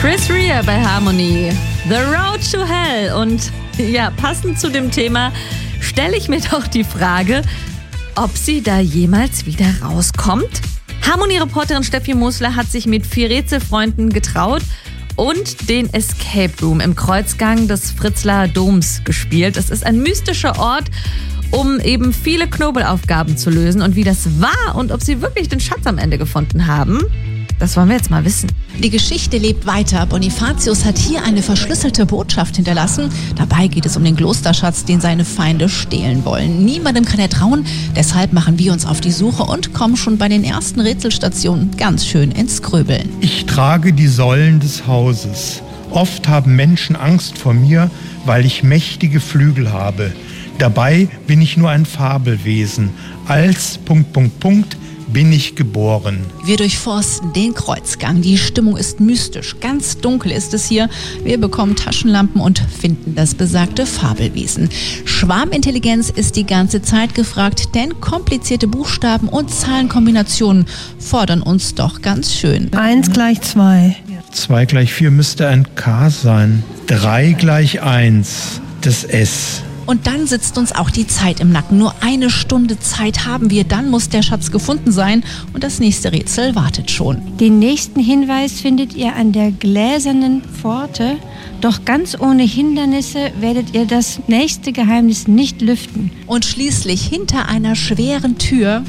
Chris Rea bei Harmony. The Road to Hell. Und ja, passend zu dem Thema stelle ich mir doch die Frage, ob sie da jemals wieder rauskommt. Harmony-Reporterin Steffi Musler hat sich mit 4 Rätselfreunden getraut und den Escape Room im Kreuzgang des Fritzlar Doms gespielt. Es ist ein mystischer Ort, um eben viele Knobelaufgaben zu lösen. Und wie das war und ob sie wirklich den Schatz am Ende gefunden haben, das wollen wir jetzt mal wissen. Die Geschichte lebt weiter. Bonifatius hat hier eine verschlüsselte Botschaft hinterlassen. Dabei geht es um den Klosterschatz, den seine Feinde stehlen wollen. Niemandem kann er trauen. Deshalb machen wir uns auf die Suche und kommen schon bei den ersten Rätselstationen ganz schön ins Grübeln. Ich trage die Säulen des Hauses. Oft haben Menschen Angst vor mir, weil ich mächtige Flügel habe. Dabei bin ich nur ein Fabelwesen. Als ... bin ich geboren. Wir durchforsten den Kreuzgang. Die Stimmung ist mystisch. Ganz dunkel ist es hier. Wir bekommen Taschenlampen und finden das besagte Fabelwesen. Schwarmintelligenz ist die ganze Zeit gefragt, denn komplizierte Buchstaben und Zahlenkombinationen fordern uns doch ganz schön. 1 = 2. 2 = 4 müsste ein K sein. 3 = 1, das S. Und dann sitzt uns auch die Zeit im Nacken. Nur 1 Stunde Zeit haben wir, dann muss der Schatz gefunden sein und das nächste Rätsel wartet schon. Den nächsten Hinweis findet ihr an der gläsernen Pforte. Doch ganz ohne Hindernisse werdet ihr das nächste Geheimnis nicht lüften. Und schließlich hinter einer schweren Tür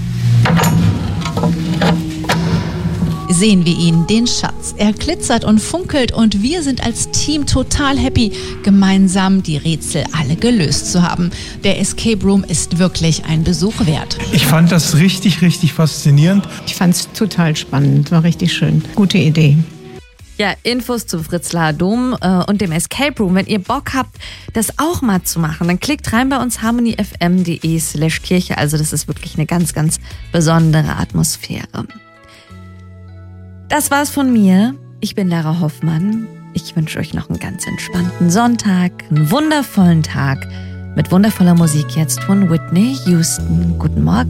sehen wir ihn, den Schatz. Er glitzert und funkelt und wir sind als Team total happy, gemeinsam die Rätsel alle gelöst zu haben. Der Escape Room ist wirklich ein Besuch wert. Ich fand das richtig faszinierend. Ich fand es total spannend, war richtig schön. Gute Idee. Ja, Infos zu Fritzlar Dom und dem Escape Room. Wenn ihr Bock habt, das auch mal zu machen, dann klickt rein bei uns harmonyfm.de/Kirche. Also das ist wirklich eine ganz besondere Atmosphäre. Das war's von mir. Ich bin Lara Hoffmann. Ich wünsche euch noch einen ganz entspannten Sonntag, einen wundervollen Tag mit wundervoller Musik jetzt von Whitney Houston. Guten Morgen.